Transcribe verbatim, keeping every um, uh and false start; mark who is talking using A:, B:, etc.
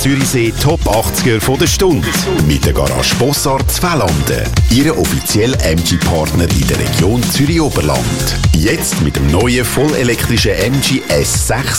A: Zürichsee Top achtziger von der Stunde. Mit der Garage Bossart Zwellanden. Ihre offizielle M G-Partner in der Region Zürich-Oberland. Jetzt mit dem neuen vollelektrischen M G S sechs